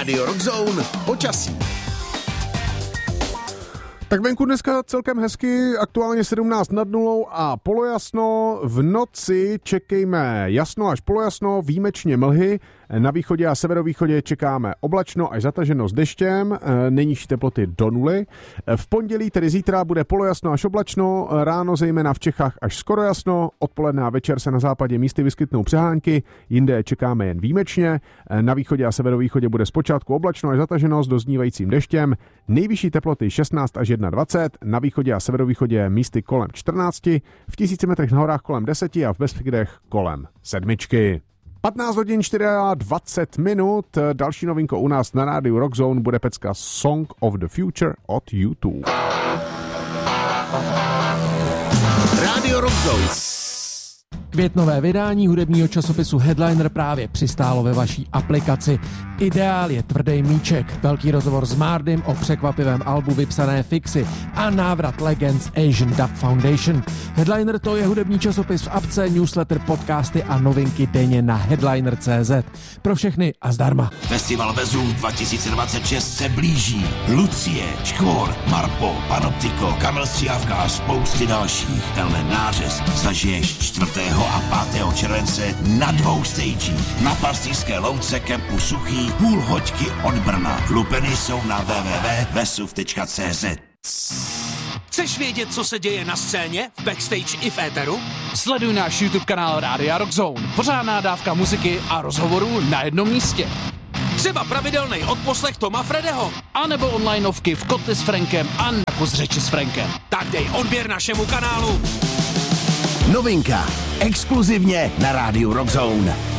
Radio Rockzone počasí. Tak venku dneska celkem hezky, aktuálně 17 nad nulou a polojasno. V noci čekejme jasno až polojasno, výjimečně mlhy. Na východě a severovýchodě čekáme oblačno až zataženo s deštěm, nejnižší teploty do nuly. V pondělí, tedy zítra, bude polojasno až oblačno, ráno zejména v Čechách až skoro jasno, odpoledne a večer se na západě místy vyskytnou přehánky, jinde čekáme jen výjimečně. Na východě a severovýchodě bude zpočátku oblačno až zataženo s doznívajícím deštěm, nejvyšší teploty 16 až 21, na východě a severovýchodě místy kolem 14, v 1000 metrech na horách kolem 10 a v bezpekydech kolem 7. 15 hodin 20 minut. Další novinkou u nás na rádiu Rockzone bude pecka Song of the Future od U2. Radio Rockzone. Květnové vydání hudebního časopisu Headliner právě přistálo ve vaší aplikaci. Ideál je tvrdý míček, velký rozhovor s Mardym o překvapivém albu Vypsané fixy a návrat legend z Asian Dub Foundation. Headliner to je hudební časopis v apce, newsletter, podcasty a novinky denně na headliner.cz. Pro všechny a zdarma. Festival Vezuv 2026 se blíží. Lucie, Škvor, Marpo, Panoptiko, Kamil Stříhavka a spousty dalších. Tenhle nářez zažiješ 4. a 5. července na 2 stagích. Na Pastýřské louce kempu Suchý, půl hoďky od Brna. Lupeny jsou na www.vesuv.cz. Chceš vědět, co se děje na scéně, v backstage i v éteru? Sleduj náš YouTube kanál Rádia Rockzone. Pořádná dávka muziky a rozhovorů na jednom místě. Třeba pravidelný odposlech Toma Fredeho. A nebo onlineovky v Kotli s Frankem a na Kus řeči s Frankem. Tak dej odběr našemu kanálu. Novinka. Exkluzivně na rádiu Rockzone.